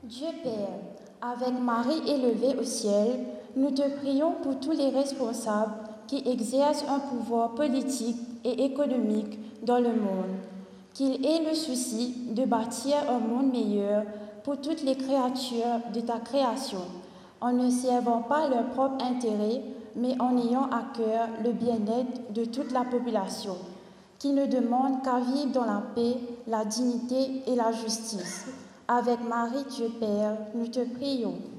Dieu Père, avec Marie élevée au ciel, nous te prions pour tous les responsables qui exercent un pouvoir politique et économique dans le monde, qu'ils aient le souci de bâtir un monde meilleur pour toutes les créatures de ta création, en ne servant pas leur propre intérêt, mais en ayant à cœur le bien-être de toute la population, qui ne demande qu'à vivre dans la paix, la dignité et la justice. Avec Marie, Dieu Père, nous te prions.